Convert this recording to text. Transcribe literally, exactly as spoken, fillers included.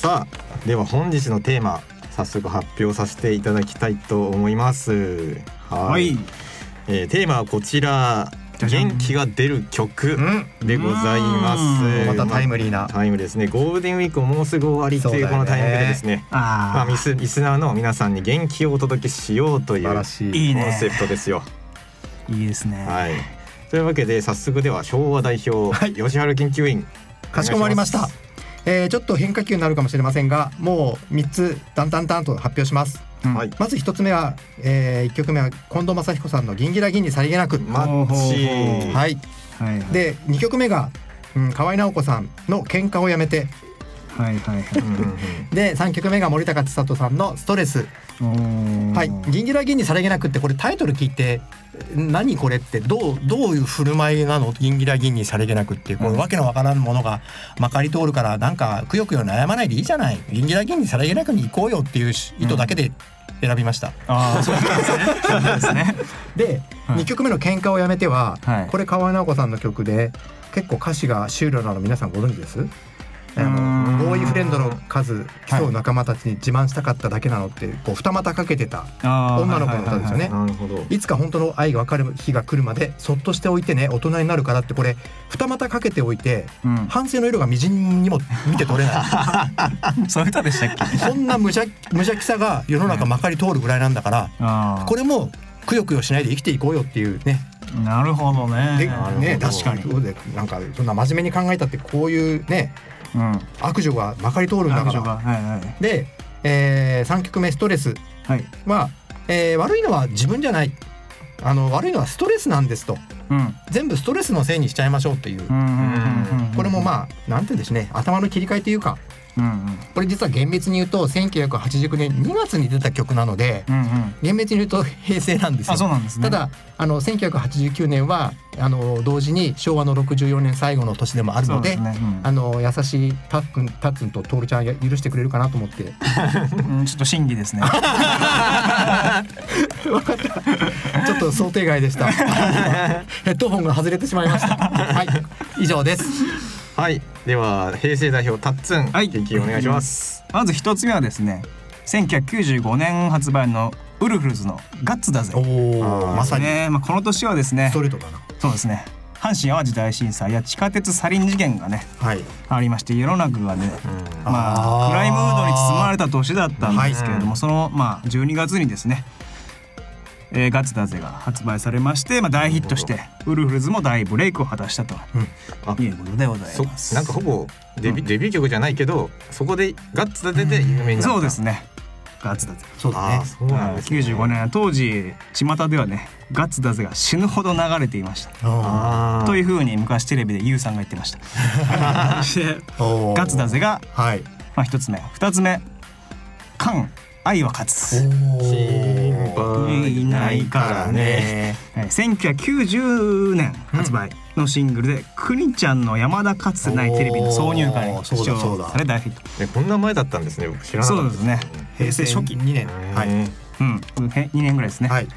さあでは本日のテーマ早速発表させていただきたいと思います。はい、はい、えー、テーマはこちら、元気が出る曲でございます。 またタイムリーな、 まあ、タイムですね。ゴールデンウィークももうすぐ終わりというこのタイミングでですね、あ、まあ、リス、リスナーの皆さんに元気をお届けしようというコンセプトですよ。 いいですね。 はい、というわけで早速では昭和代表、はい、吉原研究員、 かしこまりました。えー、ちょっと変化球になるかもしれませんが、もうみっつダンダンダンと発表します。はい、まずひとつめは、えー、いっきょくめは近藤真彦さんのギンギラギンにさりげなく、 マッチ、 はい、はい、でにきょくめが、うん、河合直子さんの喧嘩をやめて、 はいはいはい、 でさんきょくめが森高千里さんのストレス。はい、ギンギラギンにさりげなくってこれタイトル聞いて何これってどうどういう振る舞いなの、ギンギラギンにさりげなくっていう、これわけのわからんものがまかり通るから、なんかくよくよ悩まないでいいじゃない、ギンギラギンにさりげなくに行こうよっていう意図だけで選びました。 うん、あそうですね。 で、はい、にきょくめの喧嘩をやめては、はい、これ河合直子さんの曲で結構歌詞がシュールなの皆さんご存知です？あのボーイフレンドの数競う仲間たちに自慢したかっただけなのってこう二股かけてた女の子の歌ですよね。いつか本当の愛が分かる日が来るまでそっとしておいてね、大人になるからって、これ二股かけておいて、うん、反省の色がみじんにも見て取れないそういう歌でしたっけ？ そんな無邪無邪気さが世の中まかり通るぐらいなんだから、これもくよくよしないで生きていこうよっていうね。 なるほどね。 でね、確かになんかそんな真面目に考えたってこういうね、うん、悪女がまかり通るんだから。はいはい、で、えー、さんきょくめストレスは、はい、えー、悪いのは自分じゃない、あの悪いのはストレスなんですと、うん、全部ストレスのせいにしちゃいましょうっていう、これもまあなんていうんですね、頭の切り替えというか、うんうん、これ実は厳密に言うとせんきゅうひゃくはちじゅうきゅうねんにがつに出た曲なので、うんうん、厳密に言うと平成なんですよ。 あ、そうなんですね。 ただあのせんきゅうひゃくはちじゅうきゅうねんはあの同時に昭和のろくじゅうよねん最後の年でもあるので、ね、うん、あの優しいタックンタッツンとトールちゃんや許してくれるかなと思って、 うん、ちょっと審議ですね。 分かった、ちょっと想定外でしたヘッドホンが外れてしまいました。はい、以上です。 はい、では平成代表タッツン、はい、元気お願いします。 まず一つ目はですね、せんきゅうひゃくきゅうじゅうごねん発売のウルフルズのガッツだぜ。おー、まさに、ね、まあ、この年はですね、 ストレートだな。 そうですね、阪神淡路大震災や地下鉄サリン事件がね、はい、ありまして、世の中がね、うん、まあ、暗いムードに包まれた年だったんですけれども、はい、その、まあ、じゅうにがつにですね、えー、ガッツだぜが発売されまして、まあ、大ヒットしてウルフルズも大ブレイクを果たしたということでございます。 なんかほぼデビ、うん、デビュー曲じゃないけど、そこでガッツだぜで有名になった。 そうですね、ガッツだぜ。 そうだね。 そうなんですね。 きゅうじゅうごねん当時巷ではね、ガッツだぜが死ぬほど流れていましたというふうに昔テレビでユウさんが言ってましたガッツだぜが、はい、まあ、一つ目。二つ目、カン愛は勝つ。 心配いないからね。せんきゅうひゃくきゅうじゅうねん発売のシングルで、くにちゃんの山田かつてないテレビの挿入歌に出場され大ヒット。 え、こんな前だったんですね。僕知らなかった。 そうですね。平成初期にねん、はい、うん、にねんぐらいですね。はい、